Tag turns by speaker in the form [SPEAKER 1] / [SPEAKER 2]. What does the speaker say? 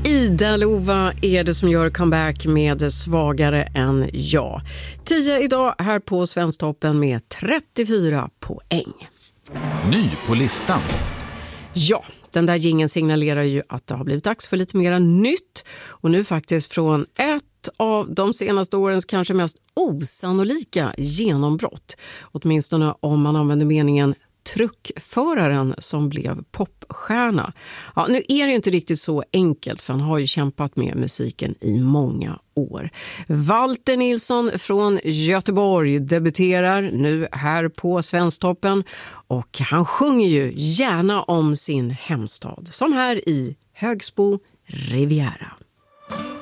[SPEAKER 1] Ida Lova är det som gör comeback med Svagare än jag. 10 idag här på Svensktoppen med 34 poäng.
[SPEAKER 2] Ny på listan.
[SPEAKER 1] Ja, den där jingeln signalerar ju att det har blivit dags för lite mera nytt. Och nu faktiskt från ett av de senaste årens kanske mest osannolika genombrott. Åtminstone om man använder meningen truckföraren som blev popstjärna. Ja, nu är det inte riktigt så enkelt för han har ju kämpat med musiken i många år. Walter Nilsson från Göteborg debuterar nu här på Svensktoppen och han sjunger ju gärna om sin hemstad som här i Högsbo Riviera.